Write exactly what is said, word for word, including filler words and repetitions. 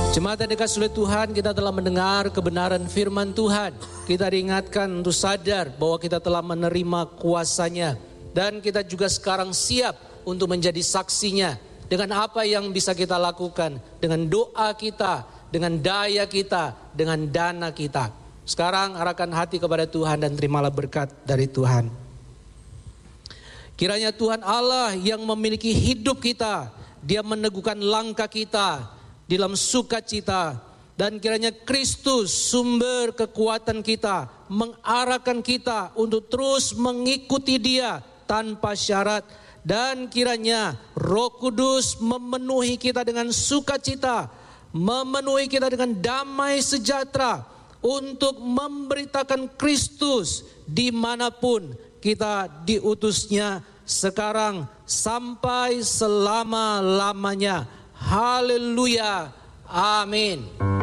Jemaat yang dikasihi oleh Tuhan, kita telah mendengar kebenaran firman Tuhan. Kita diingatkan untuk sadar bahwa kita telah menerima kuasanya. Dan kita juga sekarang siap untuk menjadi saksinya. Dengan apa yang bisa kita lakukan. Dengan doa kita, dengan daya kita, dengan dana kita. Sekarang arahkan hati kepada Tuhan dan terimalah berkat dari Tuhan. Kiranya Tuhan Allah yang memiliki hidup kita, Dia meneguhkan langkah kita dalam sukacita, dan kiranya Kristus sumber kekuatan kita mengarahkan kita untuk terus mengikuti Dia tanpa syarat, dan kiranya Roh Kudus memenuhi kita dengan sukacita, memenuhi kita dengan damai sejahtera untuk memberitakan Kristus dimanapun kita diutusnya, sekarang sampai selama-lamanya. Haleluya, amin.